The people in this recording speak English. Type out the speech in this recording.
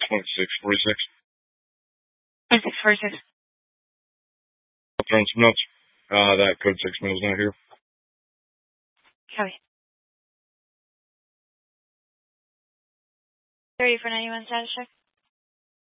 2646. 2646. I'll throw in some notes. That code 6 mill's not here. Copy. 30 for 91 status check.